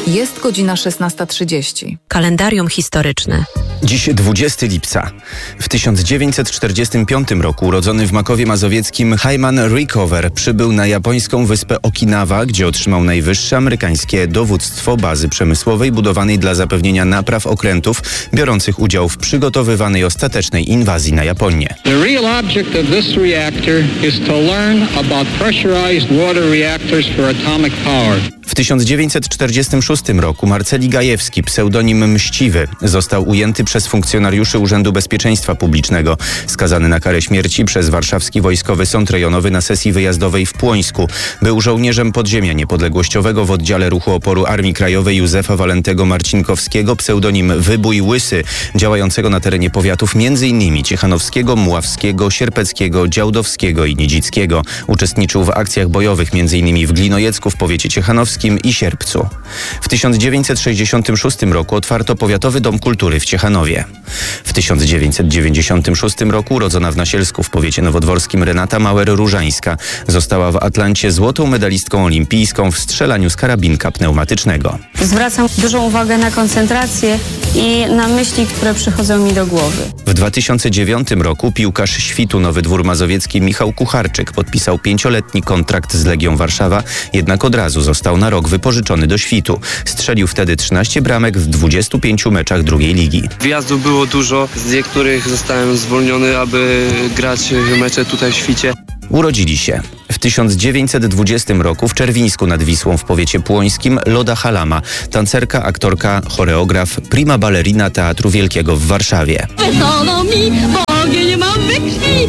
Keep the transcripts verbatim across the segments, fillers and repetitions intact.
Jest godzina szesnasta trzydzieści. Kalendarium historyczne. Dziś dwudziestego lipca. W tysiąc dziewięćset czterdziestym piątym roku urodzony w Makowie Mazowieckim Hyman Rickover przybył na japońską wyspę Okinawa, gdzie otrzymał najwyższe amerykańskie dowództwo bazy przemysłowej budowanej dla zapewnienia napraw okrętów biorących udział w przygotowywanej ostatecznej inwazji na Japonię. The real object of this reactor is to learn about pressurized water reactors for atomic power. W tysiąc dziewięćset czterdziestym szóstym roku Marceli Gajewski, pseudonim Mściwy, został ujęty przez funkcjonariuszy Urzędu Bezpieczeństwa Publicznego. Skazany na karę śmierci przez Warszawski Wojskowy Sąd Rejonowy na sesji wyjazdowej w Płońsku. Był żołnierzem podziemia niepodległościowego w oddziale ruchu oporu Armii Krajowej Józefa Walentego Marcinkowskiego, pseudonim Wybój Łysy, działającego na terenie powiatów m.in. Ciechanowskiego, Mławskiego, Sierpeckiego, Działdowskiego i Nidzickiego. Uczestniczył w akcjach bojowych m.in. w Glinojecku w powiecie ciechanowskim i Sierpcu. W tysiąc dziewięćset sześćdziesiątym szóstym roku otwarto Powiatowy Dom Kultury w Ciechanowie. W tysiąc dziewięćset dziewięćdziesiątym szóstym roku urodzona w Nasielsku w powiecie nowodworskim Renata Mauer-Różańska została w Atlancie złotą medalistką olimpijską w strzelaniu z karabinka pneumatycznego. Zwracam dużą uwagę na koncentrację i na myśli, które przychodzą mi do głowy. W dwa tysiące dziewiątym roku piłkarz Świtu Nowy Dwór Mazowiecki Michał Kucharczyk podpisał pięcioletni kontrakt z Legią Warszawa, jednak od razu został na rok wypożyczony do Świtu. Strzelił wtedy trzynaście bramek w dwudziestu pięciu meczach drugiej ligi. Wyjazdów było dużo, z niektórych zostałem zwolniony, aby grać mecze tutaj w Świcie. Urodzili się w tysiąc dziewięćset dwudziestym roku w Czerwińsku nad Wisłą w powiecie płońskim Loda Halama, tancerka, aktorka, choreograf, prima ballerina Teatru Wielkiego w Warszawie. Wesoło mi, bo ogień mam we krwi.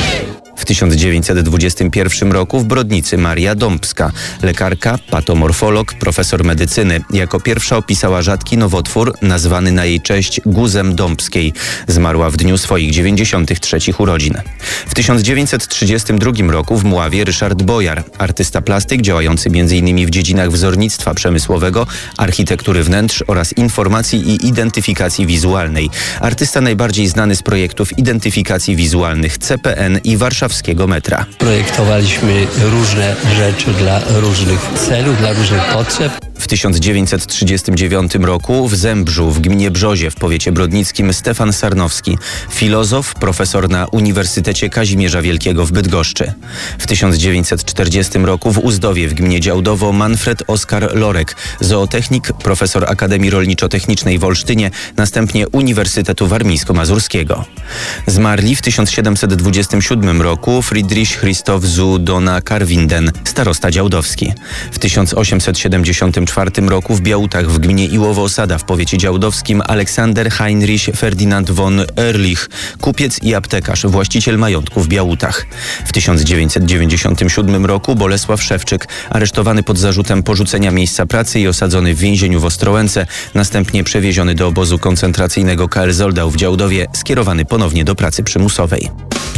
W tysiąc dziewięćset dwudziestym pierwszym roku w Brodnicy Maria Dąbska, lekarka, patomorfolog, profesor medycyny. Jako pierwsza opisała rzadki nowotwór nazwany na jej cześć guzem dąbskiej. Zmarła w dniu swoich dziewięćdziesiątych trzecich urodzin. W tysiąc dziewięćset trzydziestym drugim roku w Mławie Ryszard Bojar, artysta plastyk działający m.in. w dziedzinach wzornictwa przemysłowego, architektury wnętrz oraz informacji i identyfikacji wizualnej. Artysta najbardziej znany z projektów identyfikacji wizualnych C P N i warszawskiego metra. Projektowaliśmy różne rzeczy dla różnych celów, dla różnych potrzeb. W tysiąc dziewięćset trzydziestym dziewiątym roku w Zębrzu w gminie Brzozie w powiecie brodnickim Stefan Sarnowski, filozof, profesor na Uniwersytecie Kazimierza Wielkiego w Bydgoszczy. W tysiąc dziewięćset czterdziestym roku w Uzdowie w gminie Działdowo Manfred Oskar Lorek, zootechnik, profesor Akademii Rolniczo-Technicznej w Olsztynie, następnie Uniwersytetu Warmińsko-Mazurskiego. Zmarli w tysiąc siedemset dwudziestym siódmym roku Friedrich Christoph zu Dohna-Karwinden, starosta działdowski. W tysiąc osiemset siedemdziesiątym czwartym roku w Białutach w gminie Iłowo-Osada w powiecie działdowskim Aleksander Heinrich Ferdinand von Ehrlich, kupiec i aptekarz, właściciel majątku w Białutach. W tysiąc dziewięćset dziewięćdziesiątym siódmym roku Bolesław Szewczyk, aresztowany pod zarzutem porzucenia miejsca pracy i osadzony w więzieniu w Ostrołęce, następnie przewieziony do obozu koncentracyjnego K L Zoldau w Działdowie, skierowany ponownie do pracy przymusowej.